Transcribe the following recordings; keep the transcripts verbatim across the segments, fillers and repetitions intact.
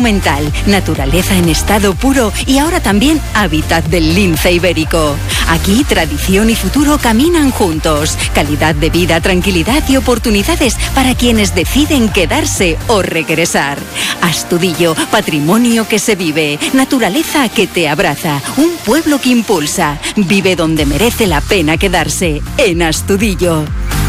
monumental, naturaleza en estado puro y ahora también hábitat del lince ibérico. Aquí tradición y futuro caminan juntos. Calidad de vida, tranquilidad y oportunidades para quienes deciden quedarse o regresar. Astudillo, patrimonio que se vive, naturaleza que te abraza, un pueblo que impulsa. Vive donde merece la pena quedarse, en Astudillo.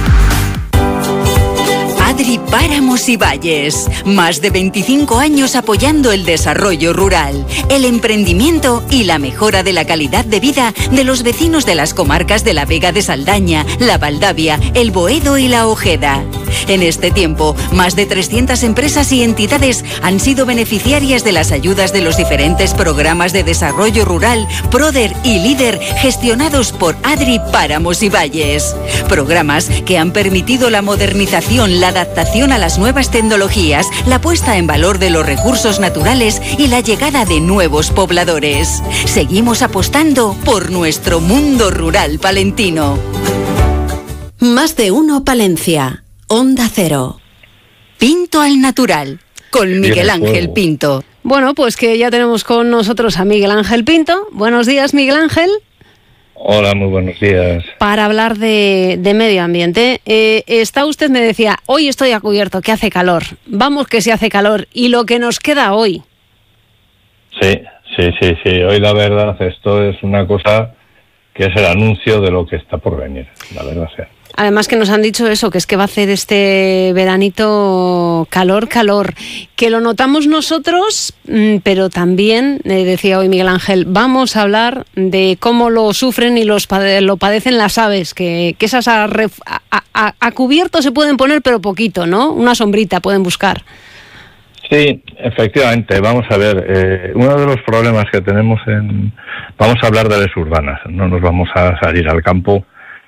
Adri Páramos y Valles, más de veinticinco años apoyando el desarrollo rural, el emprendimiento y la mejora de la calidad de vida de los vecinos de las comarcas de la Vega de Saldaña, la Valdavia, el Boedo y la Ojeda. En este tiempo, más de trescientas empresas y entidades han sido beneficiarias de las ayudas de los diferentes programas de desarrollo rural, Proder y Líder, gestionados por Adri Páramos y Valles. Programas que han permitido la modernización, la adaptación a las nuevas tecnologías, la puesta en valor de los recursos naturales y la llegada de nuevos pobladores. Seguimos apostando por nuestro mundo rural palentino. Más de uno Palencia. Onda Cero. Pinto al natural, con Miguel Ángel Pinto. Bueno, pues que ya tenemos con nosotros a Miguel Ángel Pinto. Buenos días, Miguel Ángel. Hola, muy buenos días. Para hablar de, de medio ambiente, eh, está usted, me decía, hoy estoy a cubierto, que hace calor. Vamos que se hace calor. ¿Y lo que nos queda hoy? Sí, sí, sí, sí. Hoy la verdad, esto es una cosa que es el anuncio de lo que está por venir, la verdad sea. Además que nos han dicho eso, que es que va a hacer este veranito calor, calor, que lo notamos nosotros, pero también, eh, decía hoy Miguel Ángel, vamos a hablar de cómo lo sufren y los pade- lo padecen las aves, que, que esas a, ref- a, a, a cubierto se pueden poner, pero poquito, ¿no? Una sombrita pueden buscar. Sí, efectivamente. Vamos a ver, eh, uno de los problemas que tenemos en... Vamos a hablar de áreas urbanas, no nos vamos a salir al campo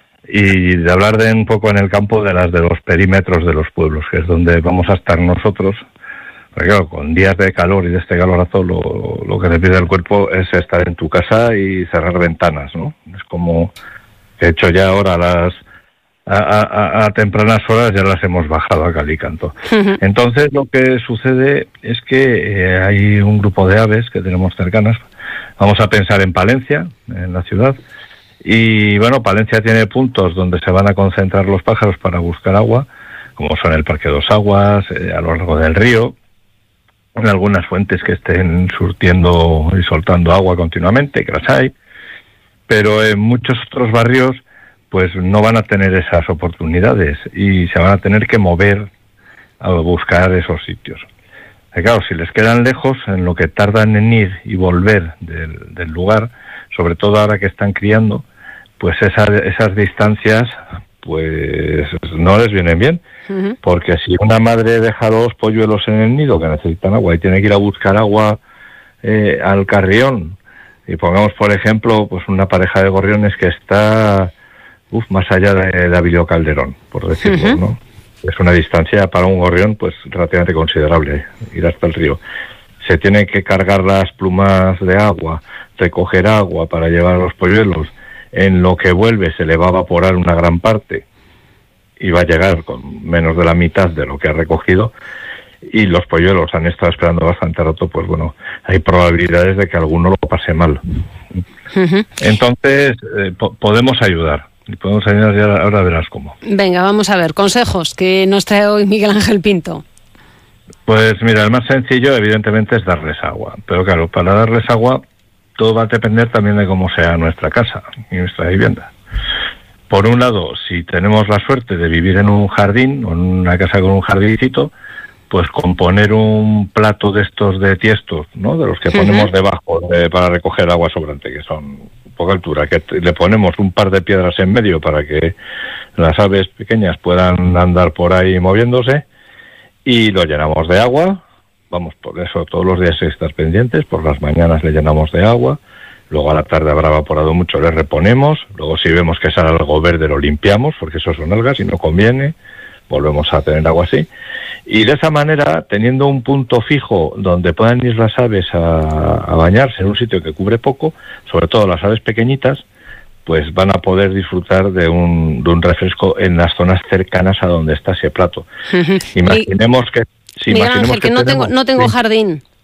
y de hablar de un poco en el campo de las de los perímetros de los pueblos, que es donde vamos a estar nosotros. Porque claro, con días de calor y de este calorazo, lo, lo que te pide el cuerpo es estar en tu casa y cerrar ventanas, ¿no? Es como, de hecho ya ahora las a, a, a tempranas horas ya las hemos bajado a cal y canto. Uh-huh. Entonces lo que sucede es que eh, hay un grupo de aves que tenemos cercanas. Vamos a pensar en Palencia, en la ciudad. Y bueno, Palencia tiene puntos donde se van a concentrar los pájaros para buscar agua, como son el Parque Dos Aguas, eh, a lo largo del río, en algunas fuentes que estén surtiendo y soltando agua continuamente, que las hay, pero en muchos otros barrios pues no van a tener esas oportunidades y se van a tener que mover a buscar esos sitios. Y claro, si les quedan lejos, en lo que tardan en ir y volver del, del lugar, sobre todo ahora que están criando, pues esas, esas distancias pues no les vienen bien, uh-huh. Porque si una madre deja los polluelos en el nido que necesitan agua y tiene que ir a buscar agua eh, al carrión, y pongamos por ejemplo pues una pareja de gorriones que está uf, más allá de, de Abilio Calderón, por decirlo, uh-huh. ¿no? Es una distancia para un gorrión pues relativamente considerable, ir hasta el río. Se tienen que cargar las plumas de agua, recoger agua para llevar a los polluelos. En lo que vuelve se le va a evaporar una gran parte y va a llegar con menos de la mitad de lo que ha recogido, y los polluelos han estado esperando bastante rato, pues bueno, hay probabilidades de que alguno lo pase mal. Uh-huh. Entonces, eh, po- podemos ayudar. Y podemos ayudar, y ahora verás cómo. Venga, vamos a ver, consejos que nos trae hoy Miguel Ángel Pinto. Pues mira, el más sencillo evidentemente es darles agua, pero claro, para darles agua todo va a depender también de cómo sea nuestra casa y nuestra vivienda. Por un lado, si tenemos la suerte de vivir en un jardín o en una casa con un jardincito, pues con poner un plato de estos de tiestos, ¿no? De los que ponemos uh-huh. debajo de, para recoger agua sobrante, que son poca altura, que le ponemos un par de piedras en medio para que las aves pequeñas puedan andar por ahí moviéndose, y lo llenamos de agua. Vamos, por eso todos los días hay que estar pendientes, por las mañanas le llenamos de agua, luego a la tarde habrá evaporado mucho, le reponemos, luego si vemos que sale algo verde lo limpiamos, porque eso son algas y no conviene, volvemos a tener agua así. Y de esa manera, teniendo un punto fijo donde puedan ir las aves a, a bañarse en un sitio que cubre poco, sobre todo las aves pequeñitas, pues van a poder disfrutar de un, de un refresco en las zonas cercanas a donde está ese plato. Uh-huh. Imaginemos que... Si Miguel Ángel, que, que no, tengo, no tengo sí. jardín.